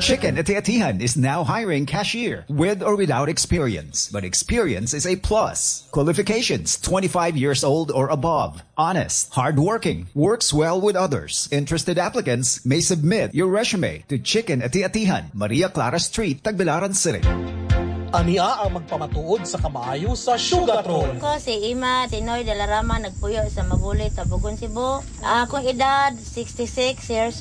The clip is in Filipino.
Chicken Ati-Atihan is now hiring cashier with or without experience. But experience is a plus. Qualifications, 25 years old or above. Honest, hardworking, works well with others. Interested applicants may submit your resume to Chicken Ati-Atihan, Maria Clara Street, Tagbilaran City. Ania ang magpamatuod sa kamaayo sa Sugartron. Ako si Ima Tinoy de la Rama, nagpuyo sa Mabulit, Tabugon, Cebu. Akong edad 66 years